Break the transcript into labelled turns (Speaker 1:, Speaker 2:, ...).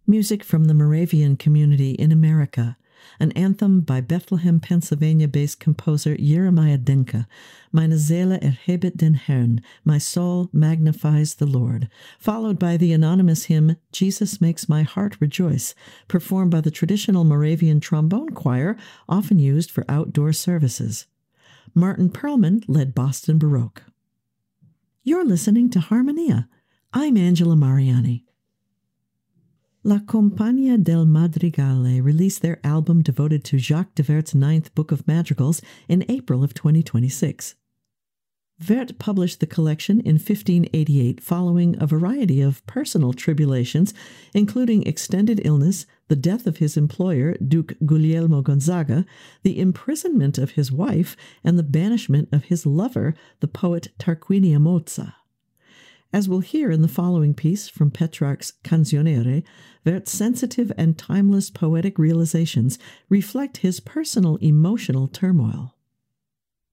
Speaker 1: Music from the Moravian Community in America, an anthem by Bethlehem, Pennsylvania-based composer Jeremiah Denke, Meine Seele erhebet den Herrn, My Soul Magnifies the Lord, followed by the anonymous hymn Jesus Makes My Heart Rejoice, performed by the traditional Moravian trombone choir, often used for outdoor services. Martin Perlman led Boston Baroque. You're listening to Harmonia. I'm Angela Mariani. La Compagnia del Madrigale released their album devoted to Jacques de Werth's Ninth Book of Madrigals in April of 2026. Werth published the collection in 1588 following a variety of personal tribulations, including extended illness, the death of his employer, Duke Guglielmo Gonzaga, the imprisonment of his wife, and the banishment of his lover, the poet Tarquinia Mozza. As we'll hear in the following piece from Petrarch's Canzoniere, Werth's sensitive and timeless poetic realizations reflect his personal emotional turmoil.